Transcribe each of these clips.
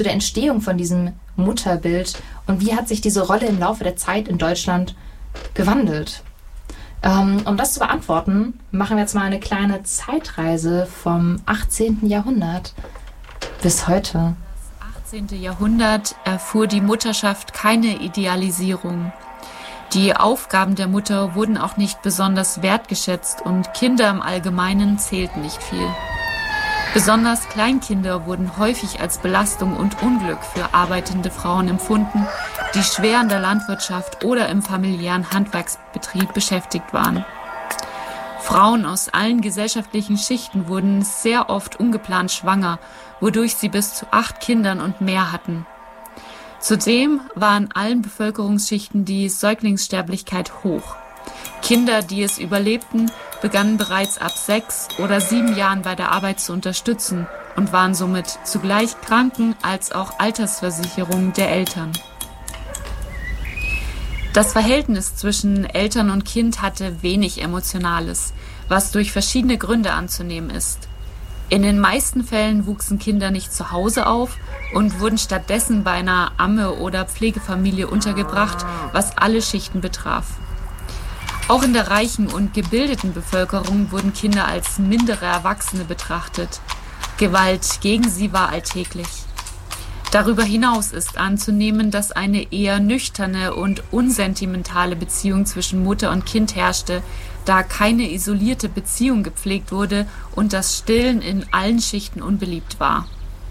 der Entstehung von diesem Mutterbild und wie hat sich diese Rolle im Laufe der Zeit in Deutschland gewandelt? Um das zu beantworten, machen wir jetzt mal eine kleine Zeitreise vom 18. Jahrhundert bis heute. Im 18. Jahrhundert erfuhr die Mutterschaft keine Idealisierung. Die Aufgaben der Mutter wurden auch nicht besonders wertgeschätzt und Kinder im Allgemeinen zählten nicht viel. Besonders Kleinkinder wurden häufig als Belastung und Unglück für arbeitende Frauen empfunden, die schwer in der Landwirtschaft oder im familiären Handwerksbetrieb beschäftigt waren. Frauen aus allen gesellschaftlichen Schichten wurden sehr oft ungeplant schwanger, wodurch sie bis zu 8 Kindern und mehr hatten. Zudem war in allen Bevölkerungsschichten die Säuglingssterblichkeit hoch. Kinder, die es überlebten, begannen bereits ab 6 oder 7 Jahren bei der Arbeit zu unterstützen und waren somit zugleich Kranken- als auch Altersversicherung der Eltern. Das Verhältnis zwischen Eltern und Kind hatte wenig Emotionales, was durch verschiedene Gründe anzunehmen ist. In den meisten Fällen wuchsen Kinder nicht zu Hause auf und wurden stattdessen bei einer Amme oder Pflegefamilie untergebracht, was alle Schichten betraf. Auch in der reichen und gebildeten Bevölkerung wurden Kinder als mindere Erwachsene betrachtet. Gewalt gegen sie war alltäglich. Darüber hinaus ist anzunehmen, dass eine eher nüchterne und unsentimentale Beziehung zwischen Mutter und Kind herrschte, da keine isolierte Beziehung gepflegt wurde und das Stillen in allen Schichten unbeliebt war.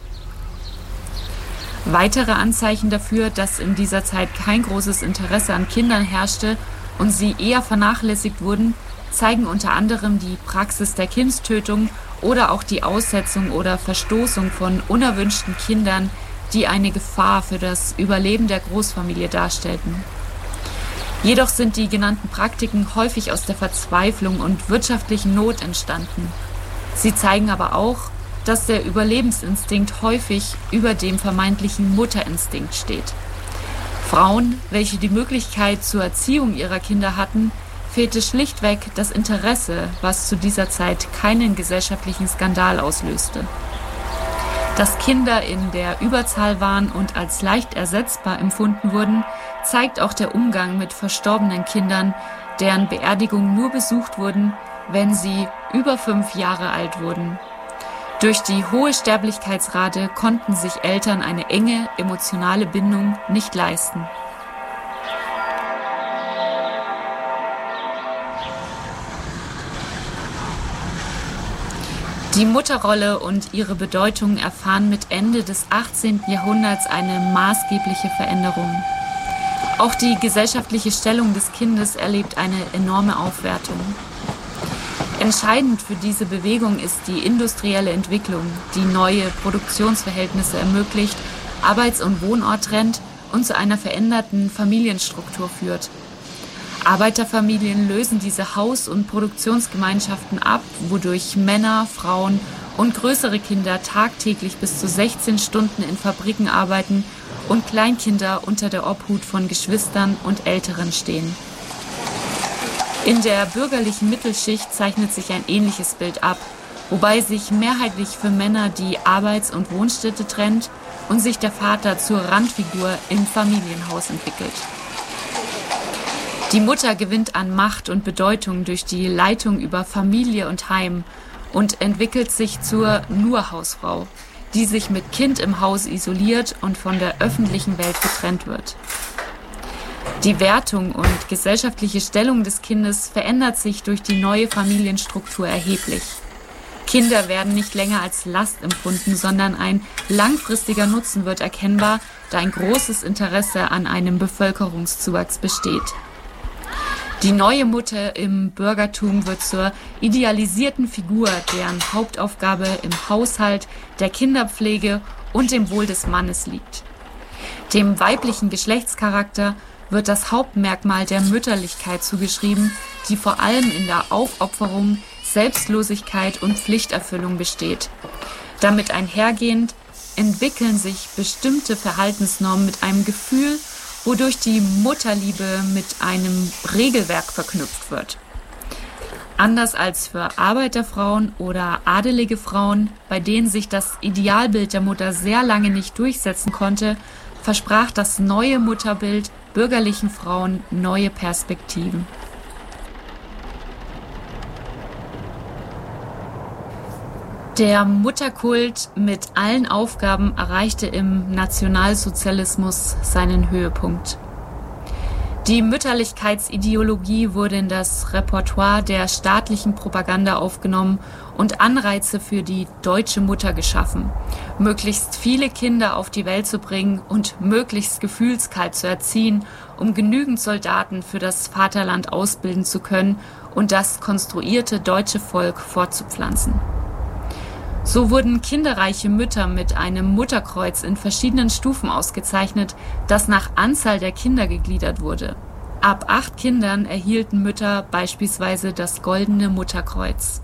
Weitere Anzeichen dafür, dass in dieser Zeit kein großes Interesse an Kindern herrschte und sie eher vernachlässigt wurden, zeigen unter anderem die Praxis der Kindstötung oder auch die Aussetzung oder Verstoßung von unerwünschten Kindern, die eine Gefahr für das Überleben der Großfamilie darstellten. Jedoch sind die genannten Praktiken häufig aus der Verzweiflung und wirtschaftlichen Not entstanden. Sie zeigen aber auch, dass der Überlebensinstinkt häufig über dem vermeintlichen Mutterinstinkt steht. Frauen, welche die Möglichkeit zur Erziehung ihrer Kinder hatten, fehlte schlichtweg das Interesse, was zu dieser Zeit keinen gesellschaftlichen Skandal auslöste. Dass Kinder in der Überzahl waren und als leicht ersetzbar empfunden wurden, zeigt auch der Umgang mit verstorbenen Kindern, deren Beerdigungen nur besucht wurden, wenn sie über 5 Jahre alt wurden. Durch die hohe Sterblichkeitsrate konnten sich Eltern eine enge emotionale Bindung nicht leisten. Die Mutterrolle und ihre Bedeutung erfahren mit Ende des 18. Jahrhunderts eine maßgebliche Veränderung. Auch die gesellschaftliche Stellung des Kindes erlebt eine enorme Aufwertung. Entscheidend für diese Bewegung ist die industrielle Entwicklung, die neue Produktionsverhältnisse ermöglicht, Arbeits- und Wohnort trennt und zu einer veränderten Familienstruktur führt. Arbeiterfamilien lösen diese Haus- und Produktionsgemeinschaften ab, wodurch Männer, Frauen und größere Kinder tagtäglich bis zu 16 Stunden in Fabriken arbeiten und Kleinkinder unter der Obhut von Geschwistern und Älteren stehen. In der bürgerlichen Mittelschicht zeichnet sich ein ähnliches Bild ab, wobei sich mehrheitlich für Männer die Arbeits- und Wohnstätte trennt und sich der Vater zur Randfigur im Familienhaus entwickelt. Die Mutter gewinnt an Macht und Bedeutung durch die Leitung über Familie und Heim und entwickelt sich zur Nur-Hausfrau, die sich mit Kind im Haus isoliert und von der öffentlichen Welt getrennt wird. Die Wertung und gesellschaftliche Stellung des Kindes verändert sich durch die neue Familienstruktur erheblich. Kinder werden nicht länger als Last empfunden, sondern ein langfristiger Nutzen wird erkennbar, da ein großes Interesse an einem Bevölkerungszuwachs besteht. Die neue Mutter im Bürgertum wird zur idealisierten Figur, deren Hauptaufgabe im Haushalt, der Kinderpflege und dem Wohl des Mannes liegt. Dem weiblichen Geschlechtscharakter wird das Hauptmerkmal der Mütterlichkeit zugeschrieben, die vor allem in der Aufopferung, Selbstlosigkeit und Pflichterfüllung besteht. Damit einhergehend entwickeln sich bestimmte Verhaltensnormen mit einem Gefühl, wodurch die Mutterliebe mit einem Regelwerk verknüpft wird. Anders als für Arbeiterfrauen oder adelige Frauen, bei denen sich das Idealbild der Mutter sehr lange nicht durchsetzen konnte, versprach das neue Mutterbild bürgerlichen Frauen neue Perspektiven. Der Mutterkult mit allen Aufgaben erreichte im Nationalsozialismus seinen Höhepunkt. Die Mütterlichkeitsideologie wurde in das Repertoire der staatlichen Propaganda aufgenommen und Anreize für die deutsche Mutter geschaffen, möglichst viele Kinder auf die Welt zu bringen und möglichst gefühlskalt zu erziehen, um genügend Soldaten für das Vaterland ausbilden zu können und das konstruierte deutsche Volk fortzupflanzen. So wurden kinderreiche Mütter mit einem Mutterkreuz in verschiedenen Stufen ausgezeichnet, das nach Anzahl der Kinder gegliedert wurde. Ab 8 Kindern erhielten Mütter beispielsweise das Goldene Mutterkreuz.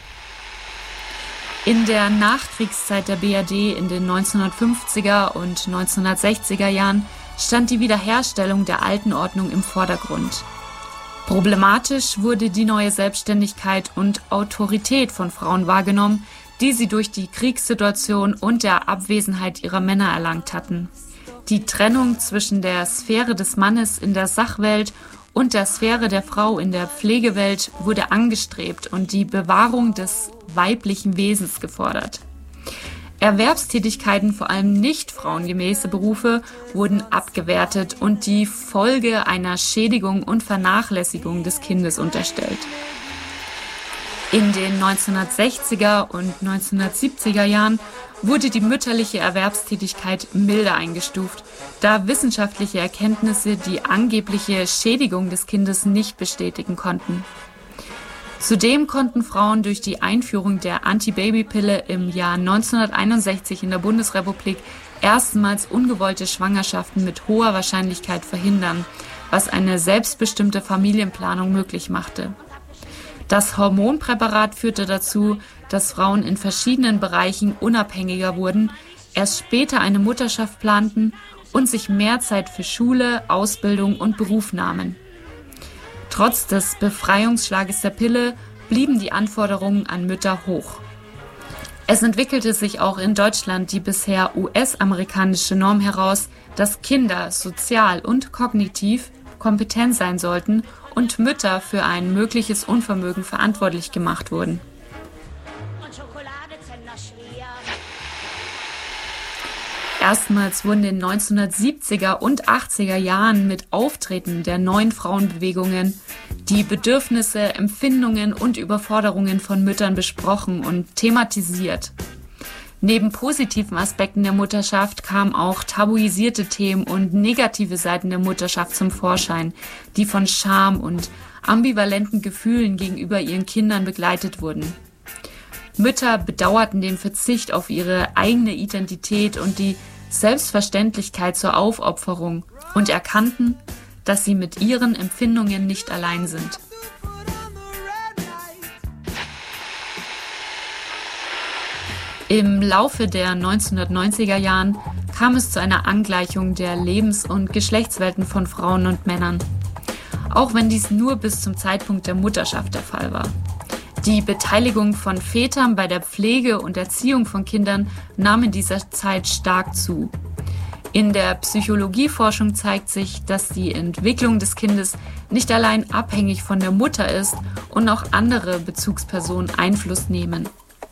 In der Nachkriegszeit der BRD in den 1950er und 1960er Jahren stand die Wiederherstellung der alten Ordnung im Vordergrund. Problematisch wurde die neue Selbstständigkeit und Autorität von Frauen wahrgenommen, die sie durch die Kriegssituation und der Abwesenheit ihrer Männer erlangt hatten. Die Trennung zwischen der Sphäre des Mannes in der Sachwelt und der Sphäre der Frau in der Pflegewelt wurde angestrebt und die Bewahrung des weiblichen Wesens gefordert. Erwerbstätigkeiten, vor allem nicht frauengemäße Berufe, wurden abgewertet und die Folge einer Schädigung und Vernachlässigung des Kindes unterstellt. In den 1960er und 1970er Jahren wurde die mütterliche Erwerbstätigkeit milder eingestuft, da wissenschaftliche Erkenntnisse die angebliche Schädigung des Kindes nicht bestätigen konnten. Zudem konnten Frauen durch die Einführung der Antibabypille im Jahr 1961 in der Bundesrepublik erstmals ungewollte Schwangerschaften mit hoher Wahrscheinlichkeit verhindern, was eine selbstbestimmte Familienplanung möglich machte. Das Hormonpräparat führte dazu, dass Frauen in verschiedenen Bereichen unabhängiger wurden, erst später eine Mutterschaft planten und sich mehr Zeit für Schule, Ausbildung und Beruf nahmen. Trotz des Befreiungsschlages der Pille blieben die Anforderungen an Mütter hoch. Es entwickelte sich auch in Deutschland die bisher US-amerikanische Norm heraus, dass Kinder sozial und kognitiv kompetent sein sollten und Mütter für ein mögliches Unvermögen verantwortlich gemacht wurden. Erstmals wurden in den 1970er und 80er Jahren mit Auftreten der neuen Frauenbewegungen die Bedürfnisse, Empfindungen und Überforderungen von Müttern besprochen und thematisiert. Neben positiven Aspekten der Mutterschaft kamen auch tabuisierte Themen und negative Seiten der Mutterschaft zum Vorschein, die von Scham und ambivalenten Gefühlen gegenüber ihren Kindern begleitet wurden. Mütter bedauerten den Verzicht auf ihre eigene Identität und die Selbstverständlichkeit zur Aufopferung und erkannten, dass sie mit ihren Empfindungen nicht allein sind. Im Laufe der 1990er Jahren kam es zu einer Angleichung der Lebens- und Geschlechtswelten von Frauen und Männern, auch wenn dies nur bis zum Zeitpunkt der Mutterschaft der Fall war. Die Beteiligung von Vätern bei der Pflege und Erziehung von Kindern nahm in dieser Zeit stark zu. In der Psychologieforschung zeigt sich, dass die Entwicklung des Kindes nicht allein abhängig von der Mutter ist und auch andere Bezugspersonen Einfluss nehmen.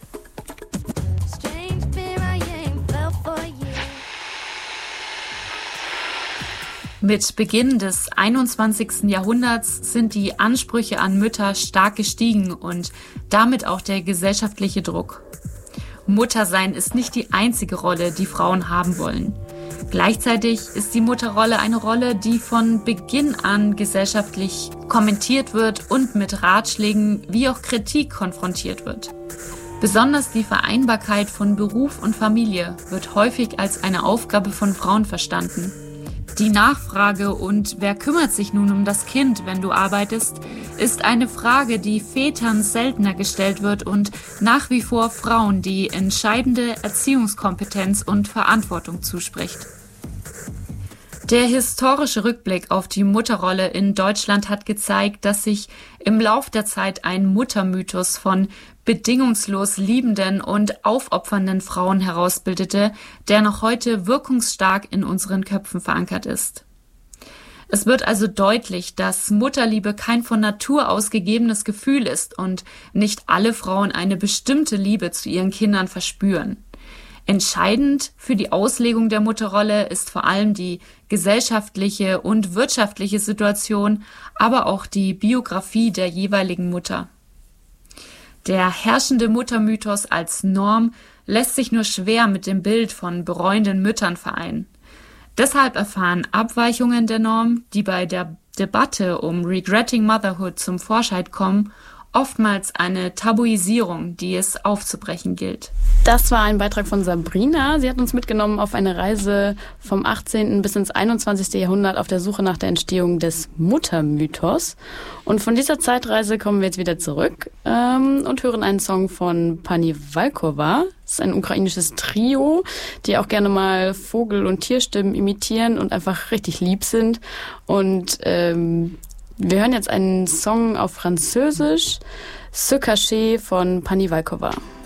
Mit Beginn des 21. Jahrhunderts sind die Ansprüche an Mütter stark gestiegen und damit auch der gesellschaftliche Druck. Muttersein ist nicht die einzige Rolle, die Frauen haben wollen. Gleichzeitig ist die Mutterrolle eine Rolle, die von Beginn an gesellschaftlich kommentiert wird und mit Ratschlägen wie auch Kritik konfrontiert wird. Besonders die Vereinbarkeit von Beruf und Familie wird häufig als eine Aufgabe von Frauen verstanden. Die Nachfrage und wer kümmert sich nun um das Kind, wenn du arbeitest, ist eine Frage, die Vätern seltener gestellt wird und nach wie vor Frauen die entscheidende Erziehungskompetenz und Verantwortung zuspricht. Der historische Rückblick auf die Mutterrolle in Deutschland hat gezeigt, dass sich im Lauf der Zeit ein Muttermythos von bedingungslos liebenden und aufopfernden Frauen herausbildete, der noch heute wirkungsstark in unseren Köpfen verankert ist. Es wird also deutlich, dass Mutterliebe kein von Natur aus gegebenes Gefühl ist und nicht alle Frauen eine bestimmte Liebe zu ihren Kindern verspüren. Entscheidend für die Auslegung der Mutterrolle ist vor allem die gesellschaftliche und wirtschaftliche Situation, aber auch die Biografie der jeweiligen Mutter. Der herrschende Muttermythos als Norm lässt sich nur schwer mit dem Bild von bereuenden Müttern vereinen. Deshalb erfahren Abweichungen der Norm, die bei der Debatte um Regretting Motherhood zum Vorschein kommen, oftmals eine Tabuisierung, die es aufzubrechen gilt. Das war ein Beitrag von Sabrina. Sie hat uns mitgenommen auf eine Reise vom 18. bis ins 21. Jahrhundert auf der Suche nach der Entstehung des Muttermythos. Und von dieser Zeitreise kommen wir jetzt wieder zurück und hören einen Song von Pani Walkowa. Das ist ein ukrainisches Trio, die auch gerne mal Vogel- und Tierstimmen imitieren und einfach richtig lieb sind. Und wir hören jetzt einen Song auf Französisch, Ce Cachet von Pani Walkowa.